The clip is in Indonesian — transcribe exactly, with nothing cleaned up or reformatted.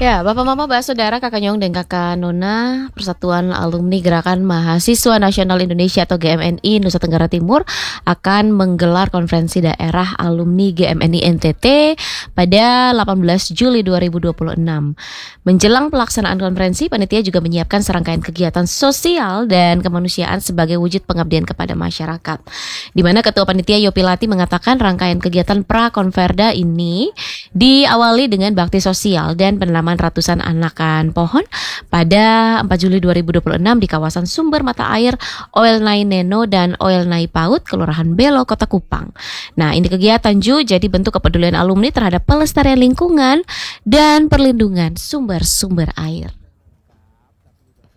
Ya, Bapak Mama, Mbak Saudara, Kakak Nyong dan Kakak Nona, Persatuan Alumni Gerakan Mahasiswa Nasional Indonesia atau G M N I Nusa Tenggara Timur akan menggelar konferensi daerah alumni G M N I N T T pada delapan belas Juli dua ribu dua puluh enam. Menjelang pelaksanaan konferensi, panitia juga menyiapkan serangkaian kegiatan sosial dan kemanusiaan sebagai wujud pengabdian kepada masyarakat. Di mana Ketua Panitia Yopilati mengatakan rangkaian kegiatan pra-konferda ini diawali dengan bakti sosial dan penanaman ratusan anakan pohon pada empat Juli dua ribu dua puluh enam di kawasan sumber mata air Oel Nai Neno dan Oel Nai Paut, Kelurahan Belo, Kota Kupang. Nah, ini kegiatan Ju jadi bentuk kepedulian alumni terhadap pelestarian lingkungan dan perlindungan sumber-sumber air.